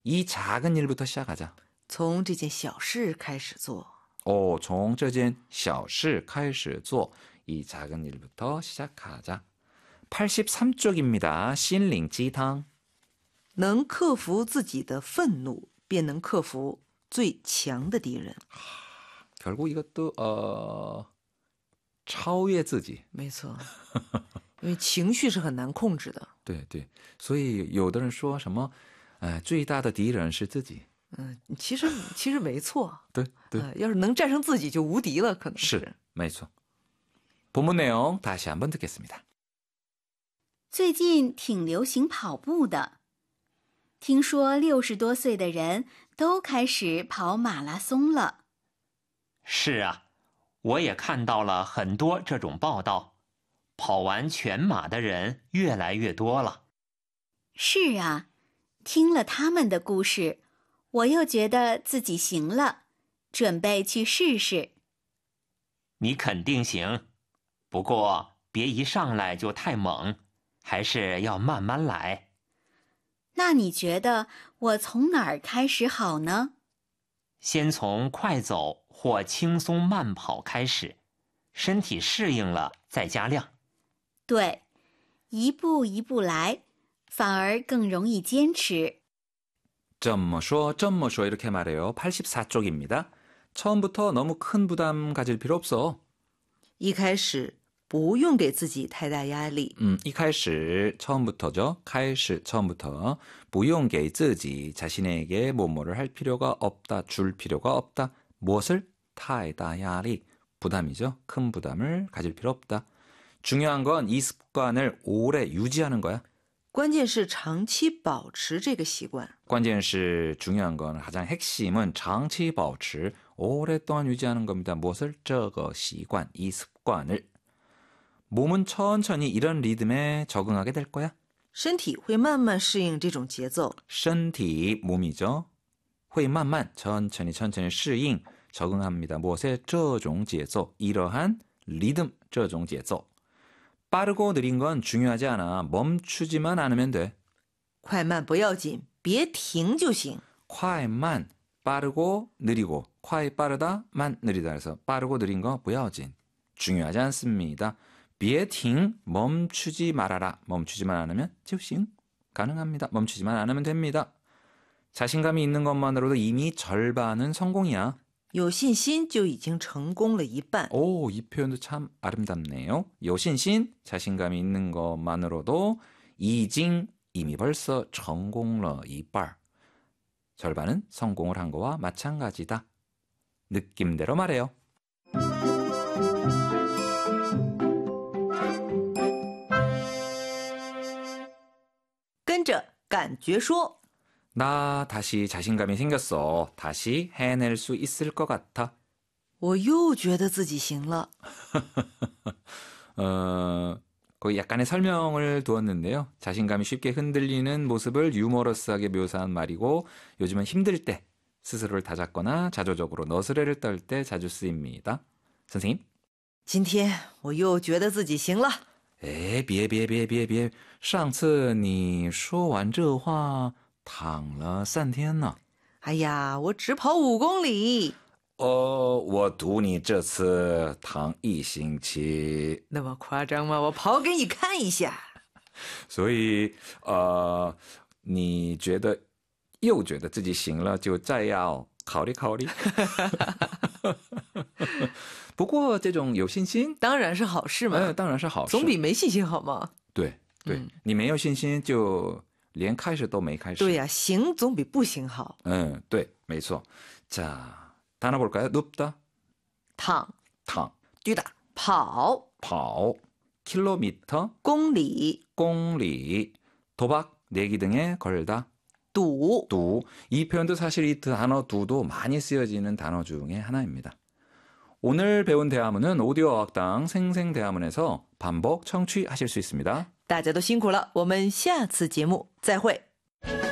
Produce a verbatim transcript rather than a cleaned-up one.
이 작은 일부터 시작하자. 从这件小事开始做. 오, 从这件小事开始做. 이 작은 일부터 시작하자. 팔십삼 쪽입니다. 신링鸡汤. 能克服自己的愤怒便能克服最强的敌人. 결국 이것도 어, 超越自己. 没错. 因为情绪是很难控制的. 对对. 所以有的人说什么最大的敌人是自己. 嗯，其实其实没错. 对对. 要是能战胜自己就无敌了可能是. 是没错. 본문 내용 다시 한번 듣겠습니다. 最近挺流行跑步的，听说六十多岁的人都开始跑马拉松了。 是啊，我也看到了很多这种报道，跑完全马的人越来越多了。 是啊，听了他们的故事，我又觉得自己行了，准备去试试。 你肯定行，不过别一上来就太猛，还是要慢慢来。 那你觉得我从哪儿开始好呢？ 先从快走或轻松慢跑开始，身体适应了再加量。 对，一步一步来，反而更容易坚持。 这么说这么说이렇게 말해요. 팔십사 쪽입니다. 처음부터 너무 큰 부담 가질 필요 없어. 一开始不用给自己太大压力. 음, 一开始 처음부터죠. 开始 처음부터 不用给自己 자신에게 뭐뭐를 할 필요가 없다. 줄 필요가 없다. 무엇을? 太大压力. 부담이죠. 큰 부담을 가질 필요 없다. 중요한 건 이 습관을 오래 유지하는 거야. 关键是长期保持这个习惯. 关键是 중요한 건 가장 핵심은 장치 保持 오랫동안 유지하는 겁니다. 무엇을? 这个习惯, 이 습관을. 몸은 천천히 이런 리듬에 적응하게 될 거야. 身体会慢慢适应这种节奏. 身体, 몸이죠. 会慢慢 천천히 천천히 适应 적응합니다. 무엇에? 这种节奏, 이러한 리듬, 这种节奏. 빠르고 느린 건 중요하지 않아. 멈추지만 않으면 돼. 快慢不要紧,别停就行. 快慢, 빠르고 느리고. 快 빠르다, 만 느리다. 그래서 빠르고 느린 거 不要紧. 중요하지 않습니다. 别停, 멈추지 말아라. 멈추지만 않으면 就行. 가능합니다. 멈추지만 않으면 됩니다. 자신감이 있는 것만으로도 이미 절반은 성공이야. 有信心就已经成功了一半. 오, 이 표현도 참 아름답네요. 有信心, 자신감이 있는 것만으로도 이징, 이미 벌써 成功了一半. 절반은 성공을 한 거와 마찬가지다. 느낌대로 말해요. 跟着感觉说. 나 다시 자신감이 생겼어. 다시 해낼 수 있을 것 같아. 我又觉得自己行了. 어, 거기 약간의 설명을 두었는데요. 자신감이 쉽게 흔들리는 모습을 유머러스하게 묘사한 말이고 요즘은 힘들 때 스스로를 다잡거나 자조적으로 너스레를 떨 때 자주 쓰입니다. 선생님? 今天我又觉得自己行了. 哎，别别别别别，上次你说完这话躺了三天呢。 哎呀，我只跑五公里。 哦，我赌你这次躺一星期。 那么夸张吗？我跑给你看一下。 所以，呃，你觉得又觉得自己行了，就再要考虑考虑。不过这种有信心当然是好事嘛。 呃，当然是好事， 总比没信心好嘛。 对对、嗯，你没有信心就连开始都没开始。 对呀、啊，行总比不行好。 嗯，对，没错。자, 단어 볼까요? 눕다, 躺, 躺, 뛰다, 跑, 跑, 킬로미터, 公里, 公里, 도박, 내기 등에 걸다, 赌, 두. 이 표현도 사실 이 단어 두도 많이 쓰여지는 단어 중에 하나입니다. 오늘 배운 대화문은 오디오 어학당 생생대화문에서 반복 청취하실 수 있습니다. 大家都辛苦了，我们下次节目再会。